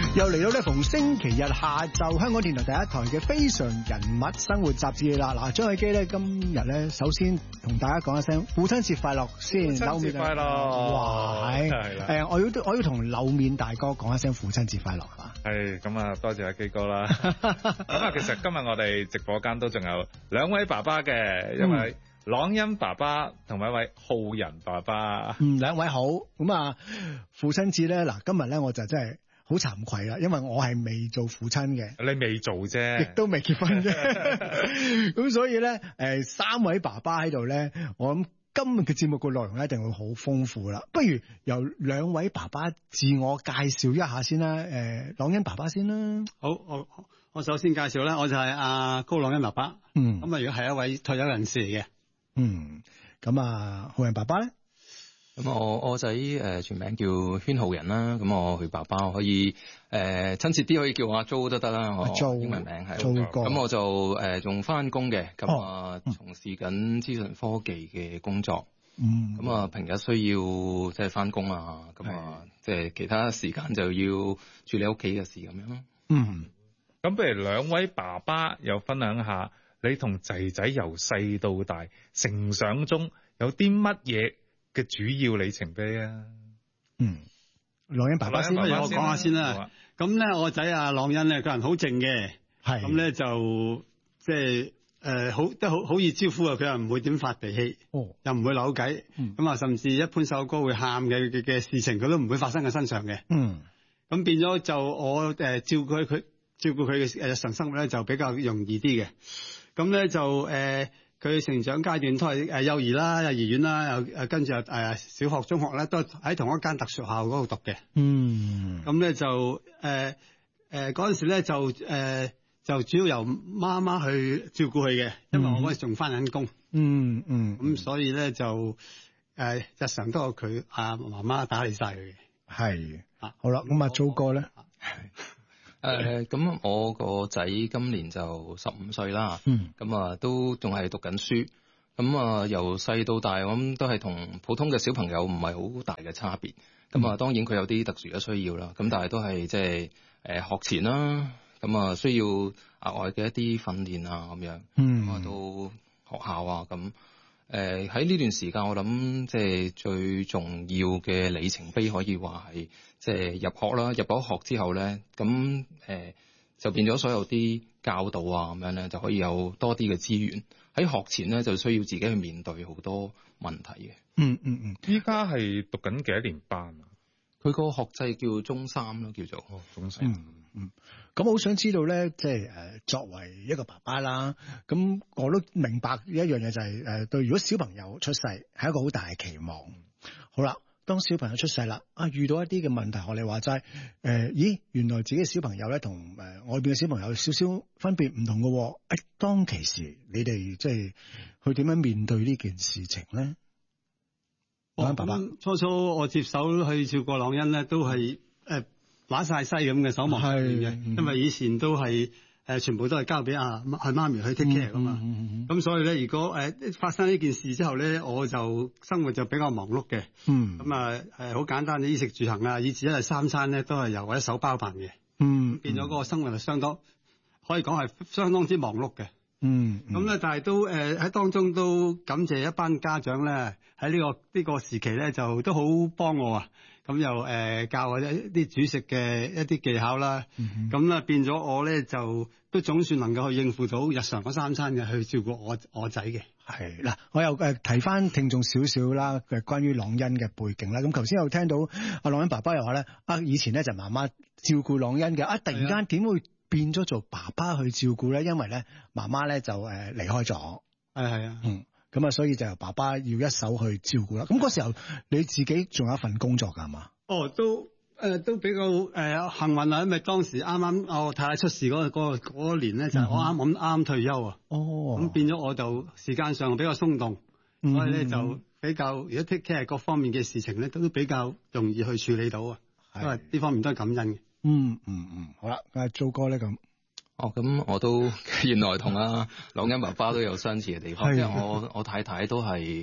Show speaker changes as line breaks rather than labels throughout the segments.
又嚟到呢逢星期日下晝香港電台第一台嘅非常人物生活雜誌啦。嗱，張偉基咧今日咧首先同大家講一聲父親節快樂先。
父親節快樂！
哇，係啦。我要同柳面大哥講一聲父親節快樂啊！
係咁啊，多謝阿基哥啦。咁啊，其實今日我哋直播間都仲有兩位爸爸嘅，一位朗恩爸爸同埋一位浩仁爸爸。
兩位好。咁啊，父親節咧，嗱，今日咧我就真係好慚愧啦，因為我係未做父親嘅。
你未做啫，
亦都未結婚啫。咁所以咧，三位爸爸喺度咧，我諗今日嘅節目個內容咧一定會好豐富啦。不如由兩位爸爸自我介紹一下先啦。朗恩爸爸先啦。
好，我首先介紹咧，我就係阿高朗恩爸爸。咁啊，如果係一位退休人士嚟嘅。
咁啊，浩仁爸爸咧？
咁我仔全名叫禤浩仁啦，咁佢爸爸我可以親切啲可以叫我阿 Jo 都得啦，我英文名係。咁我就仲翻工嘅，咁從事緊資訊科技嘅工作。咁啊平日需要即係翻工啊，咁啊即係其他時間就要處理屋企嘅事咁樣咯。
咁不如兩位爸爸又分享下你同仔仔由細到大成長中有啲乜嘢嘅主要里程碑啊？
朗恩爸爸先，
我講下先啦。咁咧，我仔阿朗恩咧個人好靜嘅，咁咧就即係好易招呼啊！佢又唔會點發脾氣，又唔會扭計，咁啊甚至一般細路哥會喊嘅事情，佢都唔會發生喺身上嘅。咁變咗就我照顧佢嘅日常生活咧就比較容易啲嘅。咁咧就佢成長階段都係幼兒啦、幼兒園啦，又跟住小學、中學咧，都喺同一間特殊學校嗰度讀嘅。咁咧就嗰陣時咧就主要由媽媽去照顧佢嘅，因為我嗰陣仲翻緊工。咁所以咧就日常都有佢媽媽打理晒佢嘅。
係。好啦，咁Jo哥咧？
咁我個仔今年就15歲啦，咁啊都仲係讀緊書，咁啊由細到大，我諗都係同普通嘅小朋友唔係好大嘅差別。咁啊當然佢有啲特殊嘅需要啦，咁但係都係即係學前啦，咁啊需要額外嘅一啲訓練啊咁樣，咁啊到學校啊咁。喺呢段時間，我諗即係最重要嘅里程碑，可以話係即係入學啦。入咗學之後咧，咁就變咗所有啲教導啊咁樣咧，就可以有多啲嘅資源。喺學前咧，就需要自己去面對好多問題嘅。
依家係讀緊幾多年班啊？
佢個學制叫中三咯，叫做
中三。
咁好想知道咧，即係作為一個爸爸啦，咁我都明白一樣嘢就係對，如果小朋友出世係一個好大嘅期望。好啦，當小朋友出世啦，遇到一啲嘅問題，學你話齋，原來自己嘅小朋友咧同外邊嘅小朋友有少少分別唔同嘅。當其時你哋即係去點樣面對呢件事情咧？朗恩爸爸，
初我接手去照顧朗恩咧，都係揦晒西咁嘅手忙腳亂嘅，因為以前都係全部都係交俾阿媽咪去 take care 噶嘛。咁所以咧，如果發生呢件事之後咧，我就生活就比較忙碌嘅。咁好簡單嘅衣食住行啊，以至一日三餐咧都係由我一手包辦嘅。變咗嗰個生活係相當可以講係相當之忙碌嘅。咁咧，但係都喺當中都感謝一班家長咧，喺呢個時期咧就都好幫我啊。咁又教我一啲煮食嘅一啲技巧啦。咁咧變咗我咧就都總算能夠去應付到日常嗰三餐嘅去照顧我仔嘅。
係嗱，我又提翻聽眾少少啦，關於朗恩嘅背景啦。咁頭先有聽到阿朗恩爸爸又話咧，以前咧就媽媽照顧朗恩嘅，突然間點會變咗做爸爸去照顧咧？因為咧媽媽咧就離開咗。係啊。咁所以就由爸爸要一手去照顧啦。咁嗰時候你自己仲有一份工作㗎嘛？
都比較幸運啊，因為當時啱啱我太太出事嗰年咧，就係我啱退休啊。咁變咗我就時間上比較鬆動，所以咧就比較如果 take care 各方面嘅事情咧，都比較容易去處理到啊。因為呢方面都係感恩嘅。
好啦，Jo哥咧咁。
咁我都原來同阿朗恩爸爸都有相似嘅地方，因為我太太都係即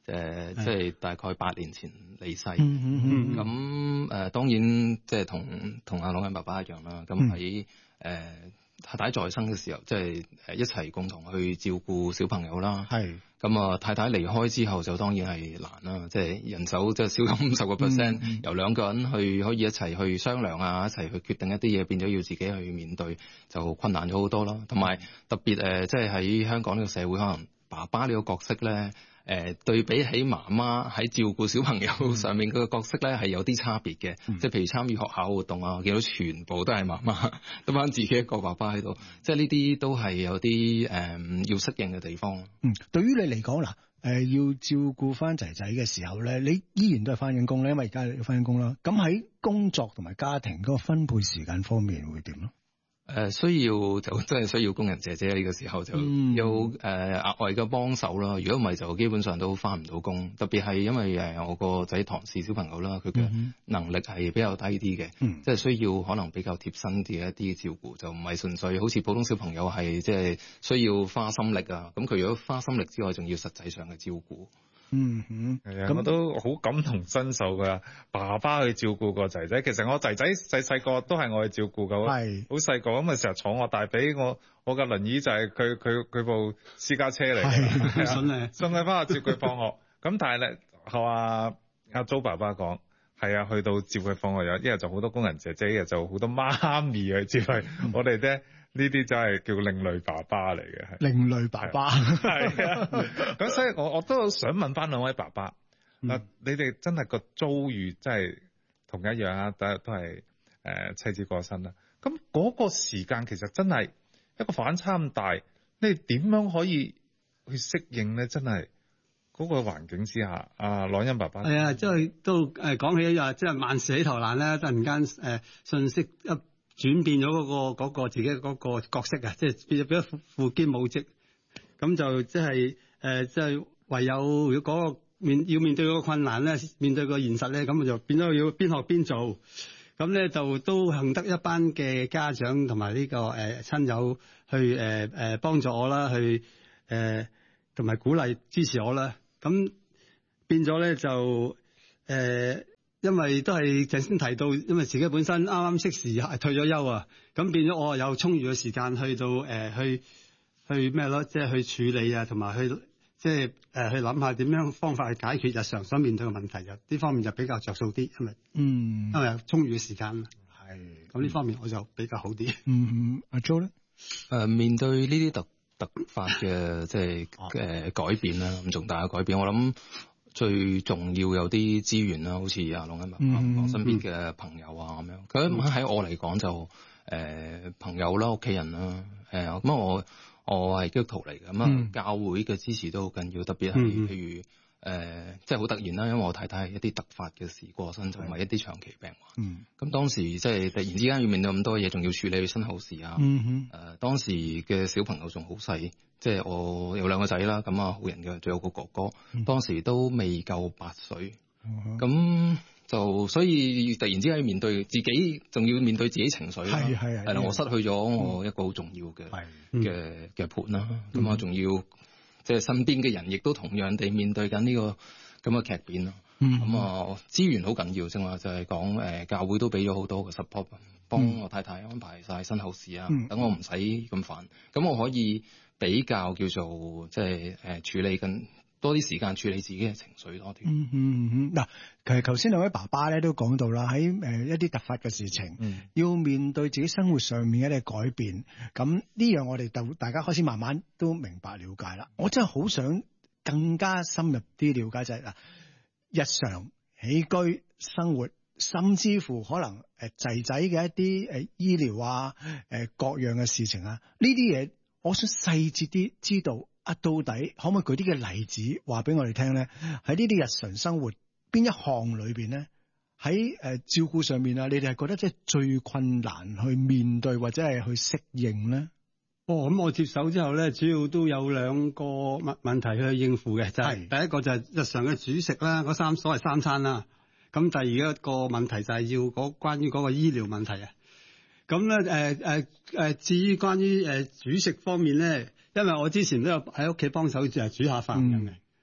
即係大概8年前離世。咁當然即係同阿朗恩爸爸一樣啦。咁喺太太在生嘅時候，即係一齊共同去照顧小朋友啦。咁啊，太太離開之後就當然係難啦，即係人手即係少咗50%，由兩個人去可以一齊去商量啊，一齊去決定一啲嘢，變咗要自己去面對，就困難咗好多啦。同埋特別即係喺香港呢個社會，可能爸爸呢個角色咧，對比起媽媽喺照顧小朋友上面個角色咧，係有啲差別嘅。即係譬如參與學校活動啊，我見到全部都係媽媽，得返自己一個爸爸喺度。即係呢啲都係有啲要適應嘅地方。
對於你嚟講嗱，要照顧翻仔仔嘅時候咧，你依然都係翻緊工咧，因為而家要翻緊工啦。咁喺工作同埋家庭嗰個分配時間方面會點咯？
需要就真係需要工人姐姐呢個時候就有額外嘅幫手啦。如果唔係就基本上都翻唔到工。特別係因為我個仔唐氏小朋友啦，佢嘅能力係比較低啲嘅，即係需要可能比較貼身啲嘅一啲照顧，就唔係純粹好似普通小朋友係即係需要花心力啊。咁佢如果花心力之外，仲要實際上嘅照顧。
係啊，我都好感同身受噶。爸爸去照顧個仔仔，其實我仔仔細個都係我去照顧噶，好細個咁啊，成日坐我大髀，我嘅輪椅就係佢部私家車嚟嘅，送佢翻去接佢放學。咁但係咧，學阿周爸爸講，係啊，去到接佢放學，一日就好多工人姐姐，一日就好多媽咪去接佢。我哋咧。呢啲就係叫另類爸爸嚟嘅，
另類爸爸
係啊。咁所以我都想問翻兩位爸爸嗱，你哋真係個遭遇真係同一樣啊，都係妻子過身啦。咁嗰個時間其實真係一個反差咁大，你哋點樣可以去適應咧？真係嗰個環境之下，朗恩爸爸
係啊，即係都講起即係萬事起頭難咧，突然間信息一轉變咗嗰個自己嗰個角色啊，即係變咗父兼母職，咁就即係唯有如果嗰個要面對嗰個困難咧，面對個現實咧，咁就變咗要邊學邊做，咁咧就都幸得一班嘅家長同埋呢個親友去幫助我啦，去同埋鼓勵支持我啦，咁變咗咧就因為都係頭先提到，因為自己本身啱啱適時退咗休啊，咁變咗我有充裕嘅時間去到去咩咯，即係去處理啊，同埋去即係去諗下點樣方法去解決日常所面對嘅問題，就呢方面就比較着數啲，因為有充裕嘅時間。係咁呢方面我就比較好啲。
阿 Jo 咧，
面對呢啲突發嘅即係改變啦，咁重大嘅改變，我諗。最重要有啲資源啦，好似阿朗恩爸爸講身邊嘅朋友啊咁樣。咁喺我嚟講就朋友啦、屋企人啦，咁我係基督徒嚟嘅，咁教會嘅支持都好緊要，特別係譬如即係好突然啦，因為我太太係一啲突發嘅事過身，同埋一啲長期病患。咁當時即係突然之間要面對咁多嘢，仲要處理身後事啊。當時嘅小朋友仲好細。即係我有2個仔啦，咁好人嘅，仲有個哥哥，當時都未夠8歲，咁就所以突然之間要面對自己，仲要面對自己情緒啦，係啦，我失去咗我一個好重要嘅伴啦，咁我仲要即係身邊嘅人亦都同樣地面對緊呢個咁嘅劇變咯，咁資源好緊要啫嘛，就係講教會都俾咗好多嘅 support， 幫我太太安排晒身後事啊，等我唔使咁煩，咁我可以。比較叫做即係處理緊多啲時間處理自己嘅情緒多啲。
嗱，其實頭先兩位爸爸咧都講到啦，喺一啲突發嘅事情，要面對自己生活上面一啲改變，咁呢樣我哋大家開始慢慢都明白了解啦。我真係好想更加深入啲了解就係日常起居生活，甚至乎可能仔仔嘅一啲醫療啊各樣嘅事情啊，呢啲嘢。我想細節啲知道到底可唔可以舉啲嘅例子話俾我哋聽咧？喺呢啲日常生活邊一項裏邊咧，喺照顧上面啊，你哋係覺得即係最困難去面對或者係去適應咧？
咁我接手之後咧，主要都有2個問題去應付嘅，就係第一個就係日常嘅煮食啦，嗰所謂3餐啦。咁第二一個問題就係要關於嗰個醫療問題啊。咁咧至於關於煮食方面咧，因為我之前都有喺屋企幫手煮下飯咁嘅，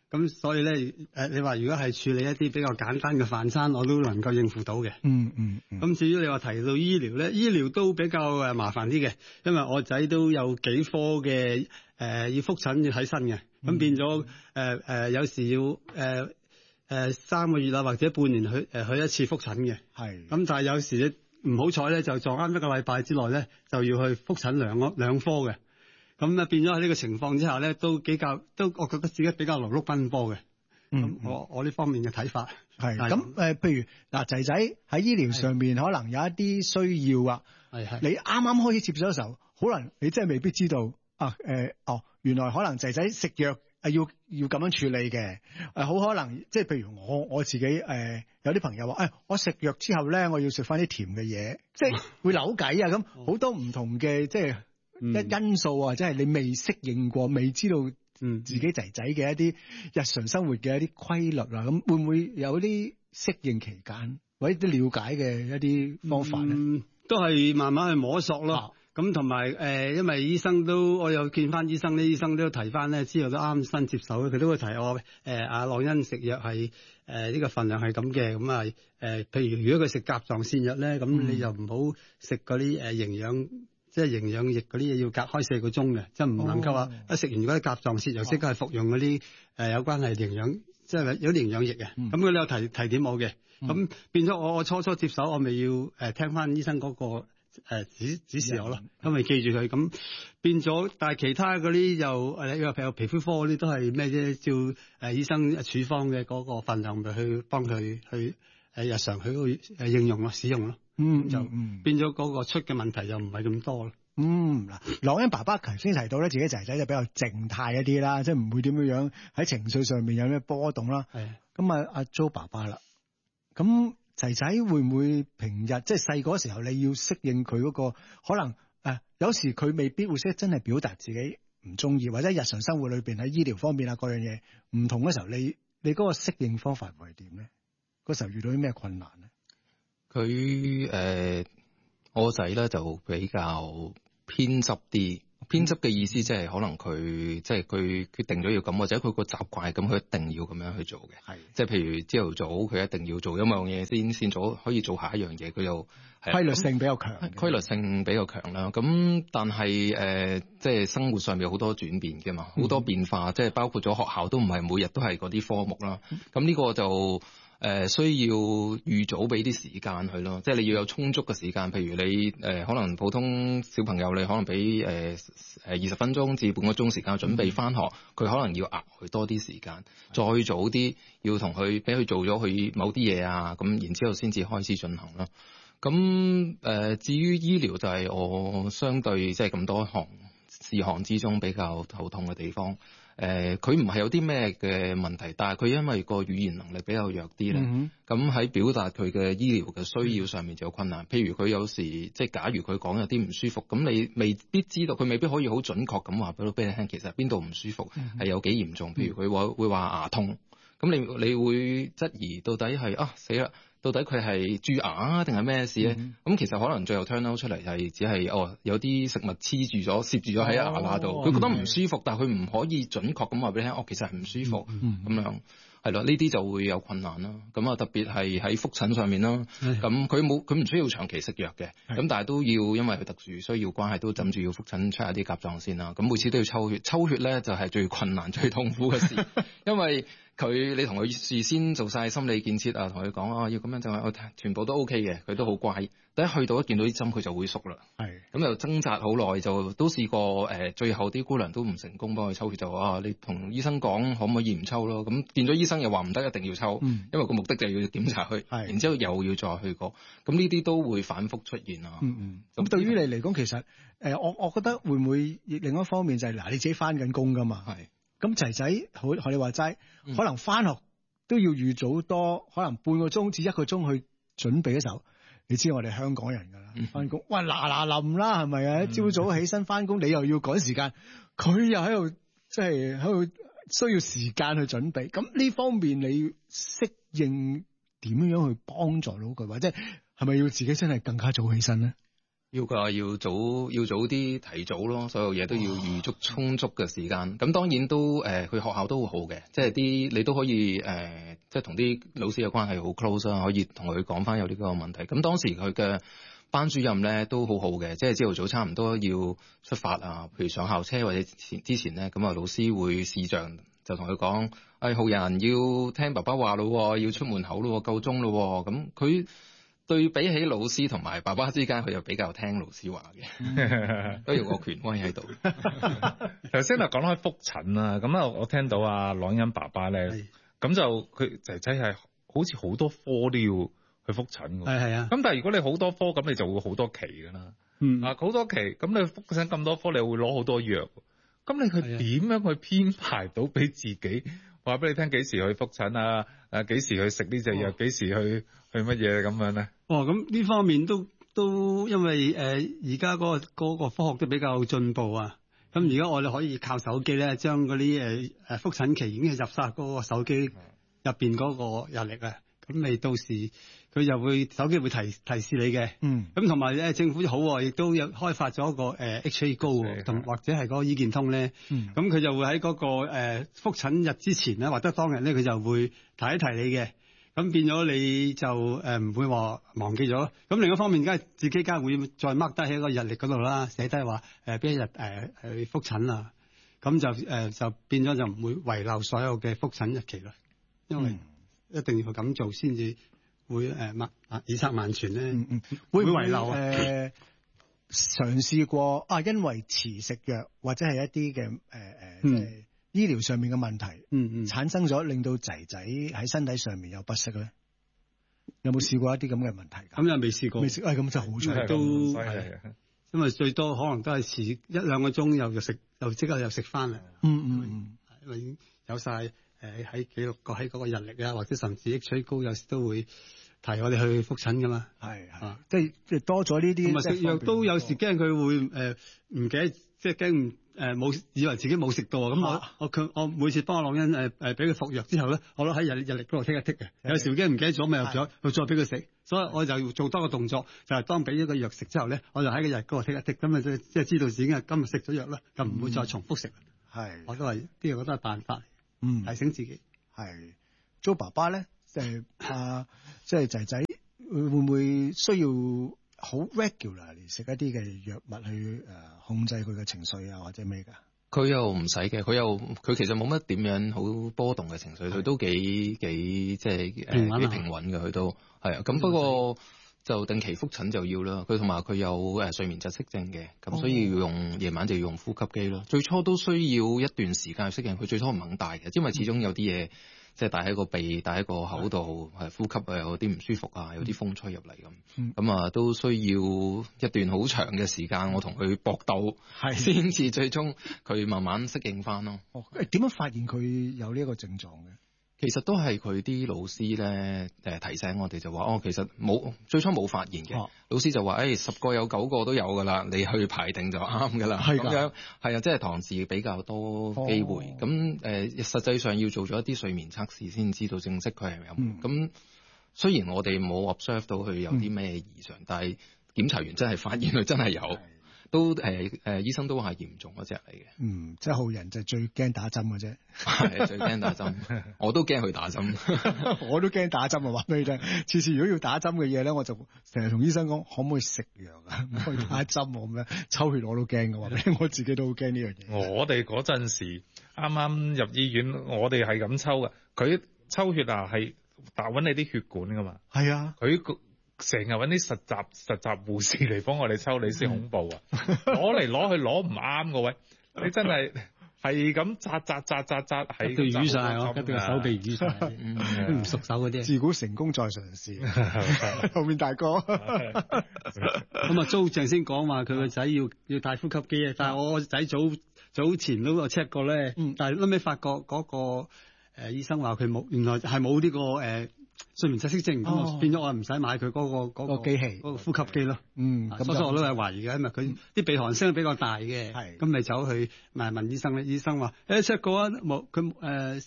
咁所以咧你話如果係處理一啲比較簡單嘅飯餐，我都能夠應付到嘅。咁至於你話提到醫療咧，醫療都比較麻煩啲嘅，因為我仔都有幾科嘅要覆診要睇身嘅，咁變咗有時要3個月啦或者半年去一次覆診嘅。咁但係有時唔好彩咧，就撞啱1個禮拜之內咧就要去覆診兩科嘅。咁變咗喺呢個情況之下咧，都我覺得自己比較勞碌奔波嘅。我呢方面嘅睇法
係咁譬如嗱，仔仔喺醫療上面可能有一啲需要啊。你啱啱開始接手嘅時候，可能你真係未必知道原來可能仔仔食藥要咁樣處理嘅。好可能即係譬如我自己有啲朋友話我食藥之後咧，我要食翻啲甜嘅嘢，即係會扭計啊。咁好多唔同嘅即係因素啊，即係你未適應過，未知道自己仔仔嘅一啲日常生活嘅一啲規律啊，咁會唔會有啲適應期間或者啲了解嘅一啲方法咧？
都係慢慢去摸索咯。咁同埋因為醫生我有見翻醫生，啲醫生都提翻咧，之後都啱新接手，佢都會提我阿朗恩食藥係呢個份量係咁嘅。咁譬如如果佢食甲狀腺藥咧，咁你就唔好食嗰啲營養液嗰啲嘢，要隔開4個鐘嘅，即係唔能夠話一食完嗰啲甲狀腺藥即刻係服用嗰啲有關係營養，即係有啲營養液嘅。咁佢都有提點我嘅。咁變咗我初接手，我咪要聽翻醫生嗰個指示我咯，咁咪記住佢。咁變咗，但係其他嗰啲譬如皮膚科嗰啲都係咩啫？照醫生處方嘅嗰個份量，咪去幫佢去日常去應用咯，使用咯。就變咗嗰個出嘅問題就唔係咁多咯。
嗱，朗恩爸爸頭先提到咧，自己仔仔就比較靜態一啲啦，即係唔會點樣喺情緒上面有咩波動啦。咁阿 Jo 爸爸啦，咁仔仔會唔會平日即係細個時候你要適應佢嗰個可能有時佢未必會識真係表達自己唔中意，或者日常生活裏邊喺醫療方面啊各樣嘢唔同嘅時候，你嗰個適應方法會係點咧？嗰時候遇到啲咩困難咧？
佢我仔咧就比較偏執啲。偏執嘅意思即係可能佢即係佢決定咗要咁，或者佢個習慣係咁，佢一定要咁樣去做嘅。即係譬如朝頭早佢一定要做一樣嘢先做，可以做下一樣嘢。佢又
規律性比較強。
規律性比較強啦。咁但係即係生活上面有好多轉變嘅嘛，好多變化，即係包括咗學校都唔係每日都係嗰啲科目啦。咁呢個就需要預早俾啲時間佢咯，即係你要有充足嘅時間。譬如你可能普通小朋友，你可能俾20分鐘至半個鐘時間準備返學，佢可能要額外多啲時間，再早啲要同佢俾佢做咗佢某啲嘢啊，咁然之後先至開始進行咯。咁至於醫療就係我相對即係咁多事項之中比較頭痛嘅地方。佢唔係有啲咩嘅問題，但係佢因為個語言能力比較弱啲咧，咁喺表達佢嘅醫療嘅需要上面就有困難。譬如佢有時即係假如佢講有啲唔舒服，咁你未必知道，佢未必可以好準確咁話俾你聽，其實邊度唔舒服係有幾嚴重。譬如佢會話牙痛，咁你會質疑到底係死啦，到底佢係蛀牙啊定係咩事咧？咁其實可能最後 turn out 出嚟係只係有啲食物黐住咗、攝住咗喺牙罅度，佢覺得唔舒服，但係佢唔可以準確咁話俾你聽，其實係唔舒服咁樣。係咯，呢啲就會有困難啦。咁特別係喺覆診上面啦。咁佢唔需要長期食藥嘅，咁但係都要因為佢特殊需要關係，都枕住要覆診出下啲甲狀腺啦。咁每次都要抽血，抽血咧就係最困難、最痛苦嘅事，因為你同佢事先做晒心理建設啊，同佢講要咁樣就係全部都 OK 嘅，佢都好乖。第一去到一見到啲針佢就會縮啦。咁就掙扎好耐，就都試過最後啲姑娘都唔成功幫佢抽血，就你同醫生講可唔可以唔抽咯？咁見咗醫生又話唔得，一定要抽，因為個目的就係要檢查佢，然之後又要再去過。咁呢啲都會反覆出現啊。
咁對於你嚟講，其實我覺得會唔會另一方面就係你自己返緊工㗎嘛？咁仔仔學你話齋，可能返學都要預早多，可能半個鐘至1個鐘去準備嘅時候，你知我哋香港人㗎啦，返工嗱臨啦，係咪啊？朝早起身返工，你又要趕時間，佢又喺度即係喺度需要時間去準備。咁呢方面你適應點樣去幫助到佢，或者係咪要自己真係更加早起身咧？
要㗎，要早啲提早咯，所有嘢都要預足充足嘅時間。咁當然都佢學校都會好嘅，即係你都可以即係同啲老師嘅關係好 close 啦，可以同佢講翻有呢個問題。咁當時佢嘅班主任咧都好好嘅，即係朝頭早差唔多要出發啊，譬如上校車或者之前咧，咁啊老師會視像就同佢講，浩仁要聽爸爸話咯，要出門口咯，夠鐘咯。咁佢對比起老師同埋爸爸之間，佢就比較聽老師話嘅，都有個權威喺度。
頭先就講開覆診啦，咁啊我聽到阿朗恩爸爸咧，咁就佢仔仔係好似好多科都要去覆診㗎。
係啊。
咁但係如果你好多科，咁你就會好多期㗎啦。好多期，咁你覆診咁多科，你會攞好多藥。咁你佢點樣去編排到俾自己？話俾你聽幾時去覆診啊？幾時去食呢隻藥？幾時去乜嘢咁樣咧？
咁呢方面都因為而家嗰個科學都比較進步啊。咁而家我哋可以靠手機咧，將嗰啲覆診期已經係入晒嗰個手機入邊嗰個日曆啊。咁你到時佢就會手機會提示你嘅。咁同埋政府好，亦都有開發咗個HA Go 同或者係嗰個醫健通咧。咁佢就會喺嗰個覆診日之前咧，或者當日咧，佢就會提一提你嘅。咁變咗你就唔會話忘記咗。咁另一方面，梗係自己梗係會再 mark 低喺個日曆嗰度啦，寫低話邊一日去覆診啊。咁就變咗就唔會遺漏所有嘅覆診日期啦。因為一定要咁做先至會以策萬全咧。會唔會遺漏啊？
嘗試過因為遲食藥或者係一啲嘅醫療上面嘅問題，產生咗令到仔仔喺身體上面有不適咧。有冇試過一啲咁嘅問題？
咁又未試過。未試，
咁就好彩
都係，因為最多可能都係遲1-2個鐘又即刻又食翻啦。因為已經有晒。喺記錄過喺嗰個日曆啊，或者甚至HA Go有時都會提我哋去覆診噶嘛。
即係多咗呢啲。同埋
食藥都有時驚佢會唔記得，即係驚冇以為自己冇食到啊。咁我每次幫我朗恩俾佢服藥之後咧，我都喺日曆嗰度剔一剔嘅。有時驚唔記得咗咪入咗，又再俾佢食。所以我就做多個動作，就係當俾咗個藥食之後咧，我就喺個日曆嗰度剔一剔，咁啊即係知道自己今日食咗藥啦，就唔會再重複食。我都係呢個都係辦法。提醒自己
係做爸爸咧，即係仔仔會唔會需要好 regular 嚟食一啲嘅藥物去控制佢嘅情緒啊，或者咩㗎？
佢又唔使嘅，佢其實冇乜點樣好波動嘅情緒，佢都幾即係幾平穩嘅，佢都係啊。咁不過就定期覆診就要啦。佢同埋佢有睡眠窒息症嘅，咁所以要用夜晚就要用呼吸機咯。最初都需要一段時間去適應，佢最初唔肯戴嘅，因為始終有啲嘢即係戴喺個鼻、戴喺個口度，係呼吸有啲唔舒服啊，有啲風吹入嚟咁。咁都需要一段好長嘅時間，我同佢搏鬥，先至最終佢慢慢適應翻咯。
點樣發現佢有呢一個症狀嘅？
其實都係佢啲老師咧提醒我哋就話其實最初冇發現嘅，老師就話10個有9個都有噶啦，你去排定就啱噶啦。咁樣係啊，即係唐氏比較多機會。咁實際上要做咗一啲睡眠測試先知道正式佢係有。咁雖然我哋冇 observe 到佢有啲咩異常，但係檢查完真係發現佢真係有。都醫生都話係嚴重嗰隻嚟嘅。
即係浩仁就最驚打針嘅啫。
係最驚打針，我都驚佢打針。
我都驚打針啊！話俾你聽，次次如果要打針嘅嘢咧，我就成日同醫生講，可唔可以食藥啊？唔可以打針咁樣抽血我都驚嘅話，我自己都好驚呢樣嘢。
我哋嗰陣時啱啱入醫院，我哋係咁抽嘅。佢抽血啊，係打揾你啲血管噶嘛。
係啊，
佢成日揾啲實習護士嚟幫我哋抽，你先恐怖啊！攞嚟攞去攞唔啱個位，你真係咁扎，係
對瘀晒一對手臂瘀晒，都唔熟手嗰啲。
自古成功在嘗試，後面大哥。
咁租正先講話佢個仔要戴呼吸機啊，但係我個仔早前都有 check 過咧，但係後尾發覺嗰個醫生話佢冇，原來係冇呢個睡眠窒息症，咁變咗我唔使買佢嗰個機器，嗰個呼吸機咯。初初我都係懷疑嘅，因為佢啲鼻鼾聲比較大嘅，咁咪走去問醫生咧。醫生話check 過啊，冇佢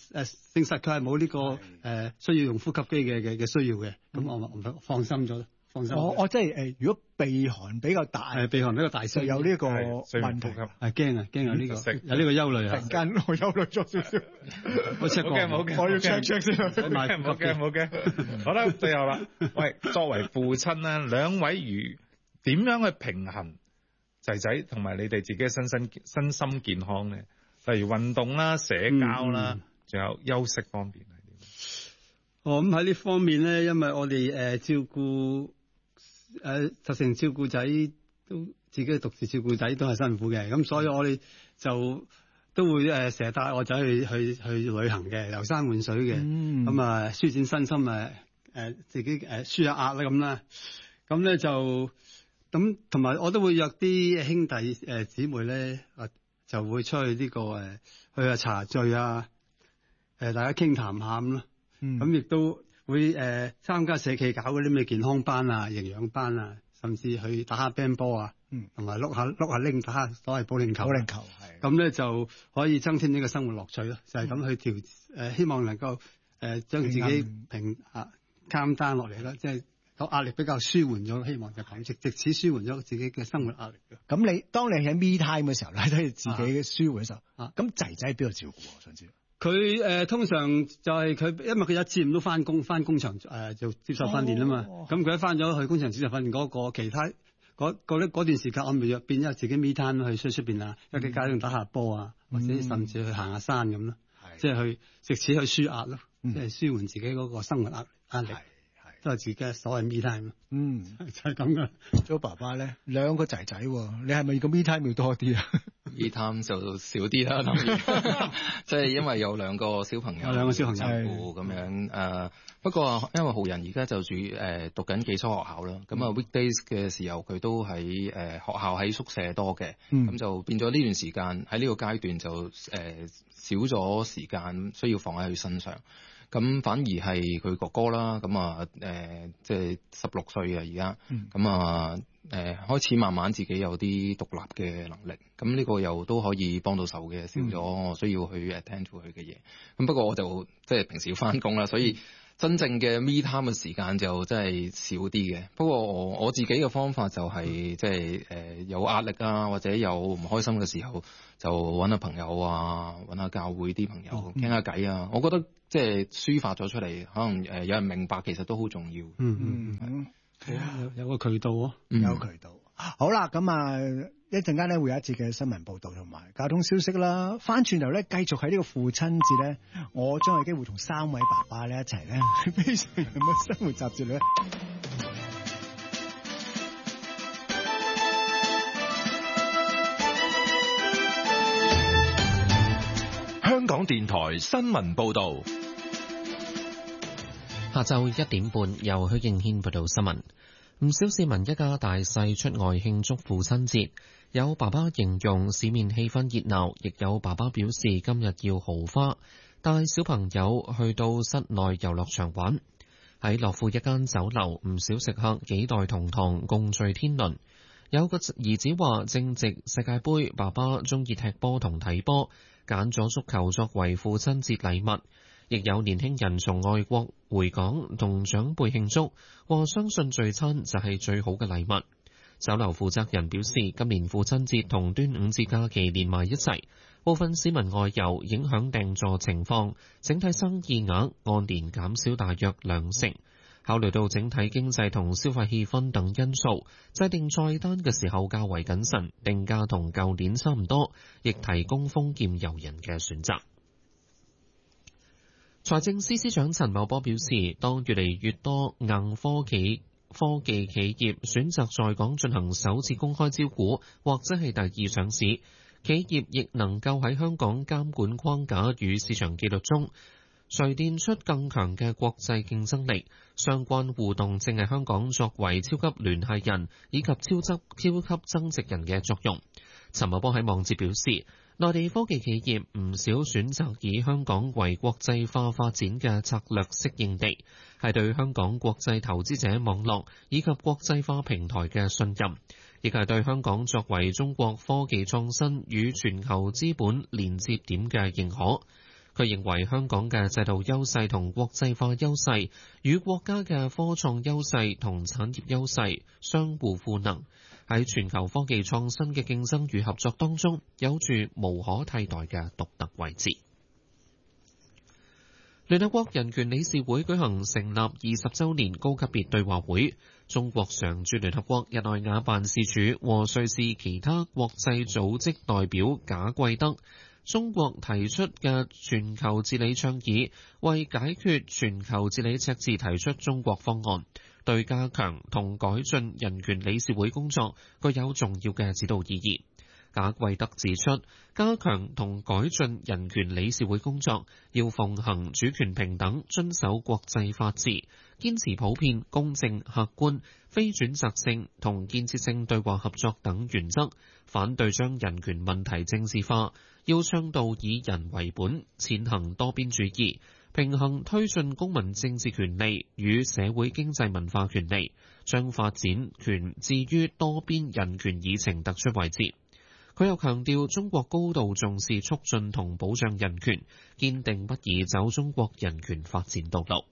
證實佢係冇呢個需要用呼吸機嘅需要嘅，咁我放心咗啦。 放心。
我即係如果鼻鼾比較大，
鼻鼾比較大聲，
有呢個問題，
係驚有呢個有呢個憂慮啊！
突然間我憂慮咗少少，
我 check 過，
我要 check 先。
冇驚。好啦，最後啦，喂，作為父親咧，兩位點樣去平衡仔仔同埋你哋自己嘅身心健康咧？例如運動啦、社交啦，仲有休息方面係點？
咁喺呢方面咧，因為我哋照顧實情照顧仔都自己獨自照顧仔都係辛苦嘅，咁所以我哋就都會成日帶我仔去旅行嘅，遊山玩水嘅，咁啊舒展身心自己舒下壓啦咁啦，咁咧就咁同埋我都會約啲兄弟姊妹咧就會出去呢個去下茶聚啊，大家傾談下咁咯。咁亦都會參加社企搞嗰啲咩健康班啊、營養班啊，甚至去打下乒乓波啊，同埋碌下拎打下所謂保齡球。係咁咧就可以增添呢個生活樂趣咯。就係咁去希望能夠將自己calm down落嚟啦，即係個壓力比較舒緩咗。希望就咁藉此舒緩咗自己嘅生活壓力。
咁當你喺 me time 嘅時候咧，都係自己舒緩嘅時候。咁仔仔喺邊度照顧？我想知。佢
通常就係佢，因為佢一至五都翻工場就接受訓練啊嘛。咁佢一翻咗去工場接受訓練嗰個其他嗰段時間，我咪約變咗自己 me time 去出邊啊，喺啲街度打下波啊，或者甚至去行下山咁咯。即係去藉此去舒壓咯，即係舒緩自己嗰個生活壓力。都係自己嘅所謂 me time。就係咁噶。
做爸爸咧，2個仔仔，你係咪個 me time 要多啲啊
？me time 就少啲啦，當然，即係因為有2個小朋友，
有2個小朋友
咁樣。不過因為浩仁而家就讀緊寄宿學校啦，咁啊 weekdays 嘅時候佢都喺學校喺宿舍多嘅，咁就變咗呢段時間喺呢個階段就少咗時間需要放喺佢身上。咁反而係佢哥哥啦，咁啊即係16歲啊而家，咁啊開始慢慢自己有啲獨立嘅能力，咁呢個又都可以幫到手嘅，少咗我需要去 attend to 佢嘅嘢。咁不過我就即係平時要翻工啦，所以真正嘅 me time 嘅時間就真係少啲嘅。不過我自己嘅方法就係即係有壓力啊，或者有唔開心嘅時候，就揾下朋友啊，揾下教會啲朋友傾下偈啊。我覺得即係抒發咗出嚟，可能有人明白，其實都好重要。
有個渠道啊，
有渠道。好啦，咁啊，一陣間咧會有一節嘅新聞報導同埋交通消息啦。翻轉頭咧，繼續喺呢個父親節咧，我將有機會同3位爸爸咧一齊咧，非常人嘅生活雜誌咧。
香港電台新聞報導。
下晝1點半，由許敬軒報道新聞。唔少市民一家大細出外慶祝父親節，有爸爸形容市面氣氛熱鬧，亦有爸爸表示今日要豪花，帶小朋友去到室內遊樂場玩。喺樂富一間酒樓，唔少食客幾代同堂共聚天倫。有個兒子話正值世界盃，爸爸中意踢波同睇波，揀咗足球作為父親節禮物。亦有年輕人從外國回港同長輩慶祝，話相信聚餐就係最好嘅禮物。酒樓負責人表示，今年父親節同端午節假期連埋一齊，部分市民外遊影響訂座情況，整體生意額按年減少大約2成。考慮到整體經濟同消費氣氛等因素，制定菜單嘅時候較為謹慎，定價同舊年差唔多，亦提供豐儉由人嘅選擇。財政司司長陳茂波表示，當越嚟越多硬科技企業選擇在港進行首次公開招股或者係第2上市，企業亦能夠喺香港監管框架與市場紀律中錘煉出更強嘅國際競爭力。相關互動正係香港作為超級聯繫人以及超級增值人嘅作用。陳茂波喺網誌表示，內地科技企業唔少選擇以香港為國際化發展嘅策略適應地，係對香港國際投資者網絡以及國際化平台嘅信任，亦係對香港作為中國科技創新與全球資本連接點嘅認可。 佢認為香港嘅制度優勢同國際化優勢與國家嘅科創優勢同產業優勢相互賦能，喺全球科技創新嘅競爭與合作當中有住無可替代嘅獨特位置。聯合國人權理事會舉行成立20週年高級別對話會，中國常駐聯合國日內瓦辦事處和瑞士其他國際組織代表賈貴德中國提出嘅全球治理倡議，為解決全球治理赤字提出中國方案，對加強同改進人權理事會工作具有重要嘅指導意義。賈貴德指出，加強同改進人權理事會工作，要奉行主權平等、遵守國際法治、堅持普遍、公正、客觀、非選擇性同建設性對話合作等原則，反對將人權問題政治化，要倡導以人為本，踐行多邊主義，平衡推進公民政治權利與社會經濟文化權利，將發展權置於多邊人權議程突出位置。佢又強調，中國高度重視促進同保障人權，堅定不移走中國人權發展道路。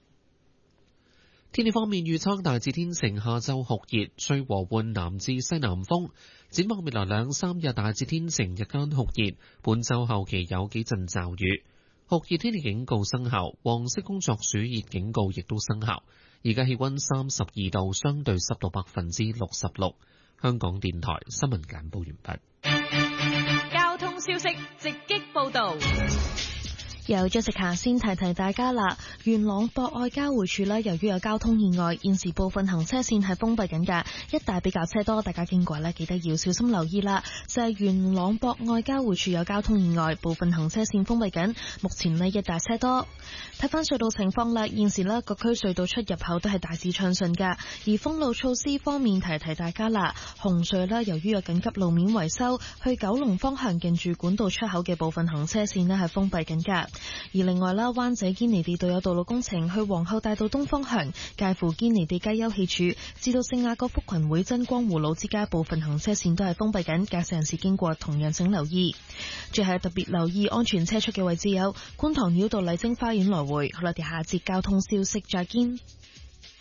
天氣方面預測大致天晴，下晝酷熱，吹和緩南至西南風。展望未來2-3日大致天晴，日間酷熱，本週後期有幾陣驟雨。酷熱天氣警告生效，黃色工作暑熱警告亦都生效。而家氣溫32度，相對濕度66%。香港電台新聞簡報完畢。
交通消息直擊報道。
由Jessica先提大家啦，元朗博愛交匯處呢，由於有交通意外，現時部分行車線係封閉緊㗎，一帶比較車多，大家經過呢記得要小心留意啦。就係元朗博愛交匯處有交通意外，部分行車線封閉緊，目前呢一帶車多。睇翻隧道情況啦，現時呢各區隧道出入口都係大致暢順㗎，而封路措施方面提大家啦，紅隧呢由於有緊急路面維修，去九龍方向近住管道出口嘅部分行車線呢係封閉緊㗎。而另外啦，灣仔堅尼地道有道路工程，去皇后大道東方向介乎堅尼地街休憩處至到聖雅各福群會真光湖路之間部分行車線都係封閉緊，駕駛人士經過同樣請留意。最後特別留意安全車速嘅位置有觀塘繞道麗晶花園來回。好啦，我哋下節交通消息再見。